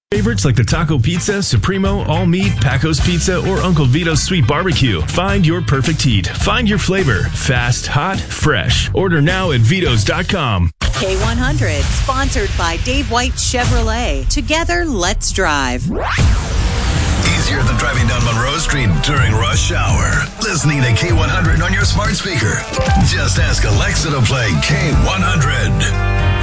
Favorites like the Taco Pizza, Supremo, All Meat, Paco's Pizza, or Uncle Vito's Sweet Barbecue. Find your perfect heat. Find your flavor. Fast, hot, fresh. Order now at Vitos.com. K100, sponsored by Dave White Chevrolet. Together, let's drive. Easier than driving down Monroe Street during rush hour. Listening to K100 on your smart speaker. Just ask Alexa to play K100.